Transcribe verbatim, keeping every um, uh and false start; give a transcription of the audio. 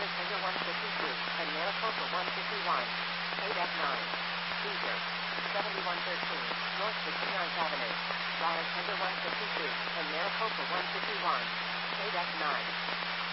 Tender one fifty-two, and Maricopa one fifty-one. K-Deck nine. Caesar. seventy-one thirteen, North sixty-ninth Avenue. Tender one fifty-two, and Maricopa one fifty-one. K-Deck nine.